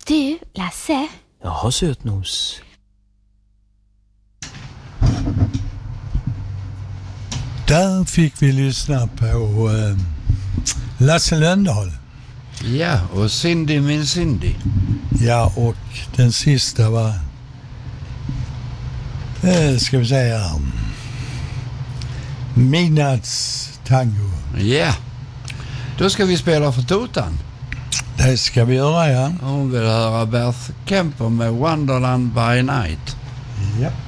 Du, Lasse. Jaha, sötnos. Där fick vi lyssna på Lasse Lönndahl. Ja, och Cindy min Cindy. Ja, och den sista var, ska vi säga, Midnattstango. Ja, då ska vi spela för Totan. Det ska vi göra, ja. Hon vill höra Beth Kemper med Wonderland by Night. Ja.